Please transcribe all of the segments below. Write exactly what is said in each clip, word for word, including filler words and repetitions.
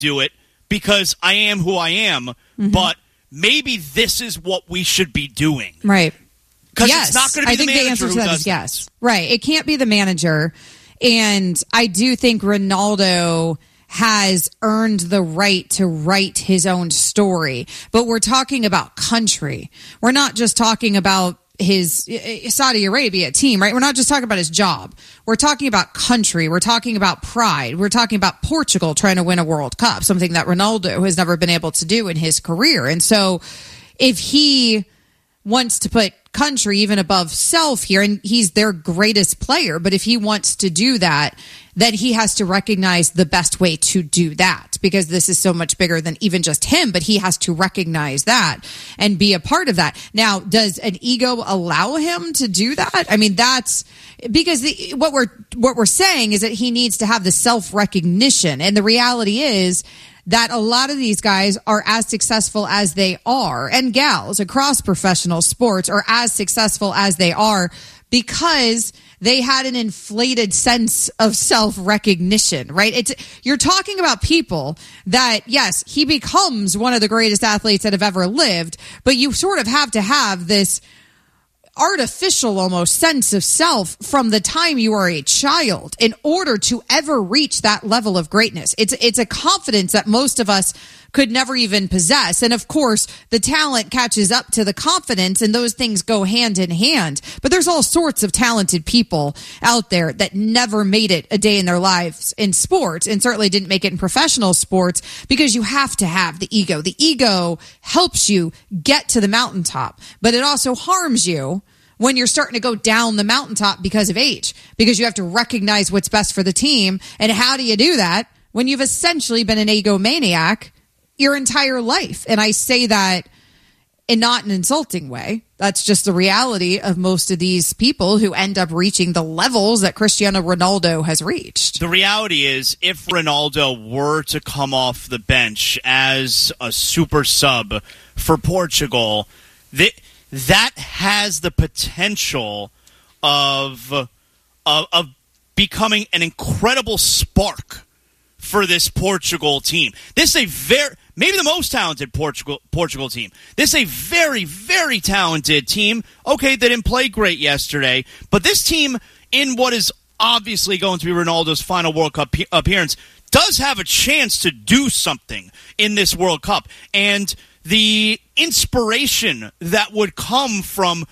do it because I am who I am, mm-hmm. but maybe this is what we should be doing. Right. Because yes. it's not going to be I the think manager the answer who to that does is yes. Right. It can't be the manager. And I do think Ronaldo has earned the right to write his own story. But we're talking about country. We're not just talking about his Saudi Arabia team, right? We're not just talking about his job. We're talking about country. We're talking about pride. We're talking about Portugal trying to win a World Cup, something that Ronaldo has never been able to do in his career. And so if he wants to put country even above self here, and he's their greatest player, but if he wants to do that, then he has to recognize the best way to do that, because this is so much bigger than even just him, but he has to recognize that and be a part of that. Now, does an ego allow him to do that? I mean, that's because the, what we're what we're saying is that he needs to have the self-recognition, and the reality is that a lot of these guys are as successful as they are, and gals across professional sports are as successful as they are because they had an inflated sense of self-recognition, right? It's, you're talking about people that, yes, he becomes one of the greatest athletes that have ever lived, but you sort of have to have this artificial almost sense of self from the time you are a child in order to ever reach that level of greatness. It's it's a confidence that most of us could never even possess. And of course, the talent catches up to the confidence, and those things go hand in hand. But there's all sorts of talented people out there that never made it a day in their lives in sports, and certainly didn't make it in professional sports, because you have to have the ego. The ego helps you get to the mountaintop, but it also harms you when you're starting to go down the mountaintop because of age, because you have to recognize what's best for the team. And how do you do that when you've essentially been an egomaniac your entire life? And I say that in not an insulting way. That's just the reality of most of these people who end up reaching the levels that Cristiano Ronaldo has reached. The reality is, if Ronaldo were to come off the bench as a super sub for Portugal, that that has the potential of, of, of becoming an incredible spark for this Portugal team. This is a very, maybe the most talented Portugal Portugal team. This is a very, very talented team. Okay, they didn't play great yesterday, but this team, in what is obviously going to be Ronaldo's final World Cup pe- appearance, does have a chance to do something in this World Cup. And the inspiration that would come from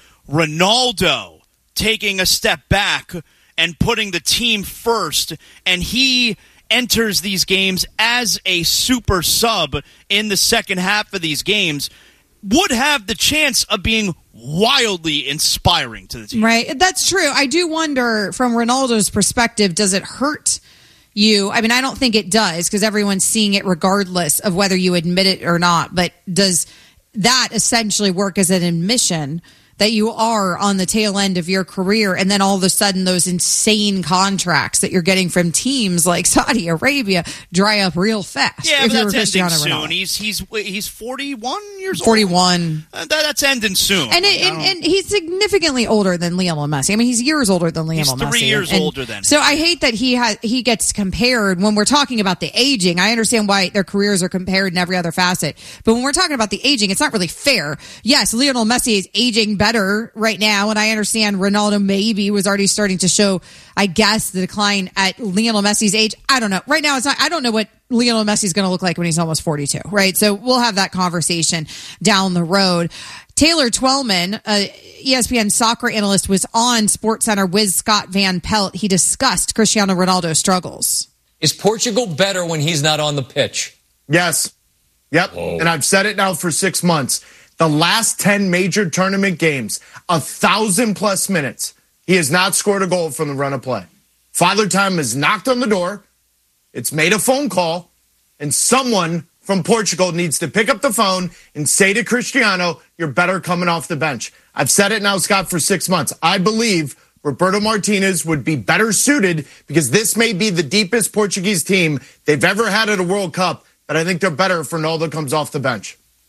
Ronaldo taking a step back and putting the team first, and he enters these games as a super sub in the second half of these games, would have the chance of being wildly inspiring to the team. Right. That's true. I do wonder, from Ronaldo's perspective, does it hurt you? I mean, I don't think it does, because everyone's seeing it regardless of whether you admit it or not. But does that essentially work as an admission that you are on the tail end of your career, and then all of a sudden those insane contracts that you're getting from teams like Saudi Arabia dry up real fast? Yeah, but that's ending soon. He's he's he's forty-one years forty-one. old. forty-one. Uh, that, that's ending soon. And, it, and and he's significantly older than Lionel Messi. I mean, he's years older than Lionel Messi. He's three Messi. years and, older than him. So I hate that he has he gets compared when we're talking about the aging. I understand why their careers are compared in every other facet, but when we're talking about the aging, it's not really fair. Yes, Lionel Messi is aging better right now, and I understand Ronaldo maybe was already starting to show, I guess, the decline at Lionel Messi's age. I don't know. Right now, it's not. I don't know what Lionel Messi is going to look like when he's almost forty-two, right? So we'll have that conversation down the road. Taylor Twellman, uh, E S P N soccer analyst, was on SportsCenter with Scott Van Pelt. He discussed Cristiano Ronaldo's struggles. Is Portugal better when he's not on the pitch? Yes. Yep. Whoa. And I've said it now for six months. The last ten major tournament games, a thousand plus minutes, he has not scored a goal from the run of play. Father Time has knocked on the door. It's made a phone call, and someone from Portugal needs to pick up the phone and say to Cristiano, you're better coming off the bench. I've said it now, Scott, for six months. I believe Roberto Martinez would be better suited, because this may be the deepest Portuguese team they've ever had at a World Cup, but I think they're better if Ronaldo comes off the bench.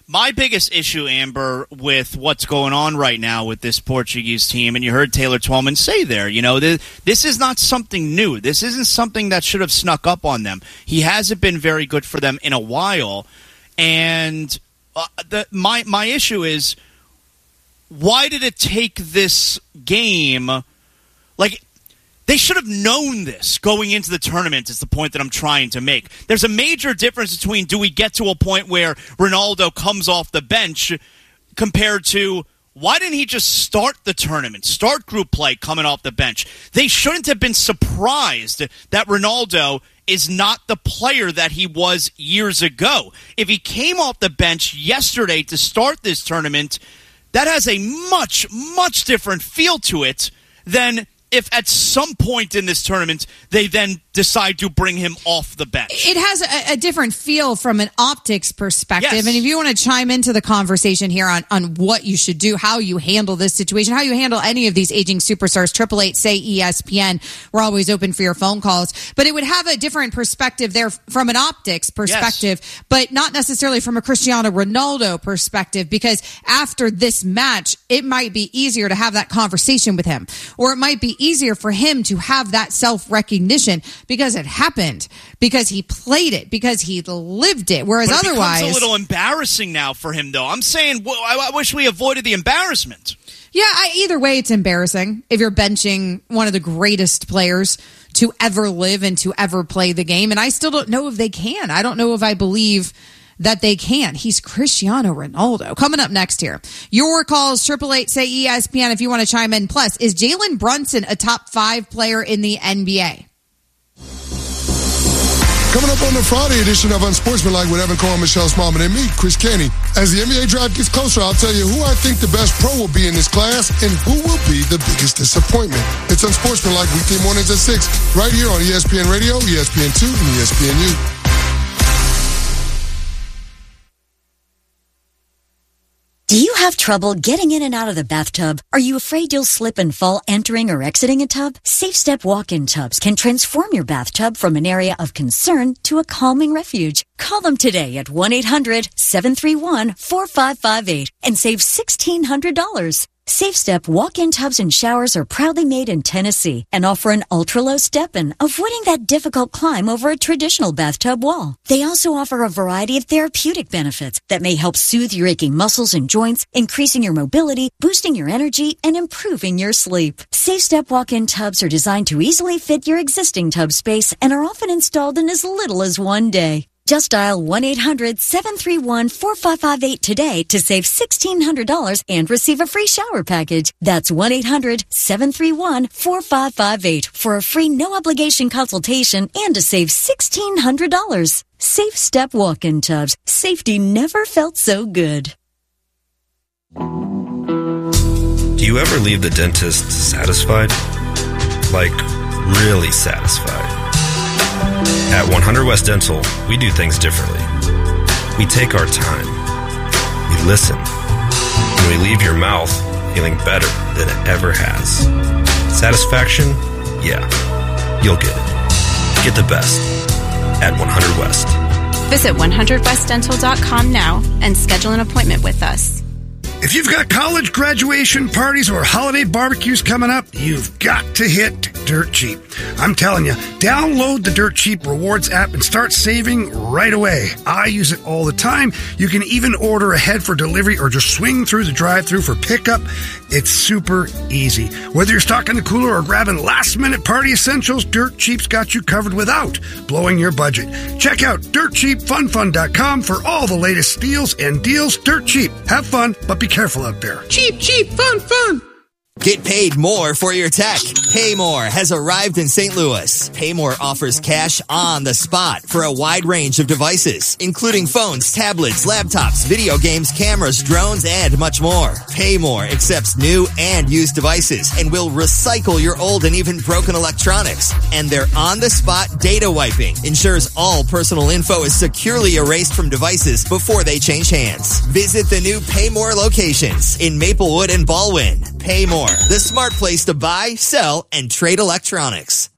My biggest issue, Amber, with what's going on right now with this Portuguese team, and you heard Taylor Twellman say there, you know, this, this is not something new. This isn't something that should have snuck up on them. He hasn't been very good for them in a while, and uh, the, my my issue is, why did it take this game? Like, they should have known this going into the tournament is the point that I'm trying to make. There's a major difference between do we get to a point where Ronaldo comes off the bench compared to why didn't he just start the tournament, start group play coming off the bench? They shouldn't have been surprised that Ronaldo is not the player that he was years ago. If he came off the bench yesterday to start this tournament, that has a much, much different feel to it than if at some point in this tournament they then decide to bring him off the bench. It has a, a different feel from an optics perspective. Yes. And if you want to chime into the conversation here on, on what you should do, how you handle this situation, how you handle any of these aging superstars, triple eight say E S P N. We're always open for your phone calls. But it would have a different perspective there from an optics perspective, yes. but not necessarily from a Cristiano Ronaldo perspective, because after this match, it might be easier to have that conversation with him, or it might be easier for him to have that self-recognition because it happened, because he played it, because he lived it. Whereas but it otherwise, it's a little embarrassing now for him, though. I'm saying well, I, I wish we avoided the embarrassment. Yeah, I, either way, it's embarrassing if you're benching one of the greatest players to ever live and to ever play the game. And I still don't know if they can. I don't know if I believe that they can. He's Cristiano Ronaldo. Coming up next here, your calls, triple eight say E S P N if you want to chime in. Plus, is Jalen Brunson a top five player in the N B A? Coming up on the Friday edition of Unsportsmanlike with Evan Cohen, Michelle Smallman, and me, Chris Kenny. As the N B A draft gets closer, I'll tell you who I think the best pro will be in this class and who will be the biggest disappointment. It's Unsportsmanlike weekday mornings at six, right here on E S P N Radio, E S P N two, and E S P N U. Do you have trouble getting in and out of the bathtub? Are you afraid you'll slip and fall entering or exiting a tub? SafeStep walk-in tubs can transform your bathtub from an area of concern to a calming refuge. Call them today at one eight hundred seven three one four five five eight and save sixteen hundred dollars. SafeStep walk-in tubs and showers are proudly made in Tennessee and offer an ultra-low step-in, avoiding that difficult climb over a traditional bathtub wall. They also offer a variety of therapeutic benefits that may help soothe your aching muscles and joints, increasing your mobility, boosting your energy, and improving your sleep. SafeStep walk-in tubs are designed to easily fit your existing tub space and are often installed in as little as one day. Just dial one eight hundred seven three one four five five eight today to save sixteen hundred dollars and receive a free shower package. That's one eight hundred seven three one four five five eight for a free no-obligation consultation and to save sixteen hundred dollars. Safe Step walk-in tubs. Safety never felt so good. Do you ever leave the dentist satisfied? Like, really satisfied? At one hundred West Dental, we do things differently. We take our time. We listen. And we leave your mouth feeling better than it ever has. Satisfaction? Yeah. You'll get it. Get the best at one hundred West. Visit one hundred west dental dot com now and schedule an appointment with us. If you've got college graduation parties or holiday barbecues coming up, you've got to hit Dirt Cheap. I'm telling you, download the Dirt Cheap Rewards app and start saving right away. I use it all the time. You can even order ahead for delivery or just swing through the drive-thru for pickup. It's super easy. Whether you're stocking the cooler or grabbing last-minute party essentials, Dirt Cheap's got you covered without blowing your budget. Check out dirt cheap fun fun dot com for all the latest deals and deals. Dirt Cheap. Have fun, but be careful out there. Cheap, cheap, fun, fun. Get paid more for your tech. Paymore has arrived in Saint Louis. Paymore offers cash on the spot for a wide range of devices, including phones, tablets, laptops, video games, cameras, drones, and much more. Paymore accepts new and used devices and will recycle your old and even broken electronics. And their on-the-spot data wiping ensures all personal info is securely erased from devices before they change hands. Visit the new Paymore locations in Maplewood and Baldwin. Paymore, the smart place to buy, sell, and trade electronics.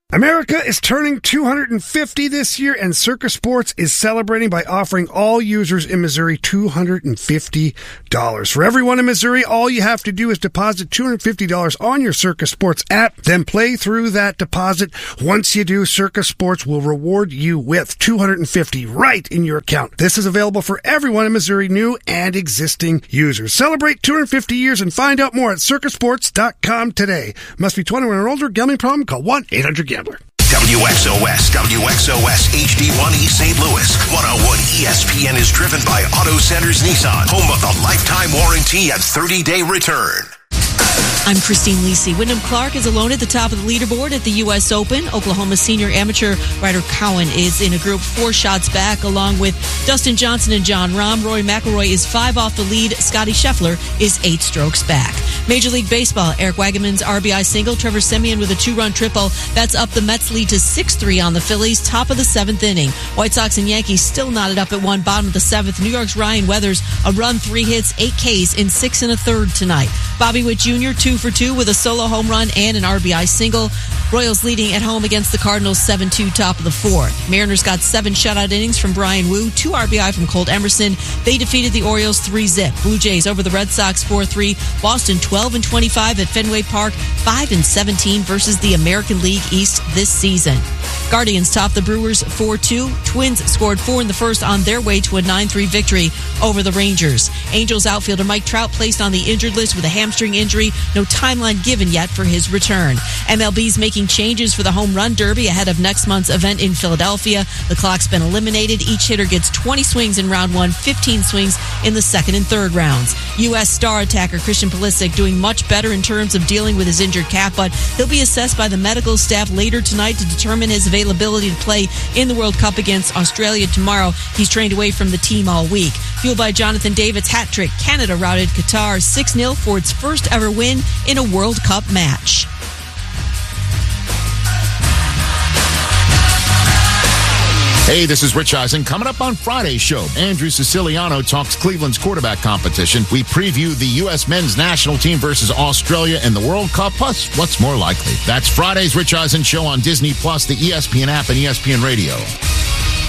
America is turning two hundred fifty this year, and Circa Sports is celebrating by offering all users in Missouri two hundred fifty dollars. For everyone in Missouri, all you have to do is deposit two hundred fifty dollars on your Circa Sports app, then play through that deposit. Once you do, Circa Sports will reward you with two hundred fifty dollars right in your account. This is available for everyone in Missouri, new and existing users. Celebrate two hundred fifty years and find out more at circa sports dot com today. Must be twenty-one or older. Gambling problem? Call one eight hundred gambler. W X O S, W X O S H D one E Saint Louis. one oh one E S P N is driven by Auto Centers Nissan, home of the lifetime warranty and thirty-day return. I'm Christine Lisi. Wyndham Clark is alone at the top of the leaderboard at the U S Open. Oklahoma senior amateur Ryder Cowan is in a group four shots back, along with Dustin Johnson and John Rahm. Rory McIlroy is five off the lead. Scotty Scheffler is eight strokes back. Major League Baseball, Eric Wagaman's R B I single. Trevor Semien with a two-run triple. That's up the Mets' lead to six three on the Phillies, top of the seventh inning. White Sox and Yankees still knotted up at one, bottom of the seventh. New York's Ryan Weathers, a run, three hits, eight Ks in six and a third tonight. Bobby Witt Junior, two for two with a solo home run and an R B I single. Royals leading at home against the Cardinals seven two, top of the fourth. Mariners got seven shutout innings from Brian Wu, two R B I from Colt Emerson. They defeated the Orioles three zip. Blue Jays over the Red Sox four three. Boston twelve and twenty-five at Fenway Park, five and seventeen versus the American League East this season. Guardians topped the Brewers four two. Twins scored four in the first on their way to a nine three victory over the Rangers. Angels outfielder Mike Trout placed on the injured list with a hamstring injury. No timeline given yet for his return. M L B's making changes for the Home Run Derby ahead of next month's event in Philadelphia. The clock's been eliminated. Each hitter gets twenty swings in round one, fifteen swings in the second and third rounds. U S star attacker Christian Pulisic doing much better in terms of dealing with his injured calf, but he'll be assessed by the medical staff later tonight to determine his availability to play in the World Cup against Australia tomorrow. He's trained away from the team all week. Fueled by Jonathan David's hat trick, Canada routed Qatar six nil for its first ever win in a World Cup match. Hey, this is Rich Eisen. Coming up on Friday's show, Andrew Siciliano talks Cleveland's quarterback competition. We preview the U S men's national team versus Australia in the World Cup, plus what's more likely. That's Friday's Rich Eisen show on Disney Plus, the E S P N app, and E S P N Radio.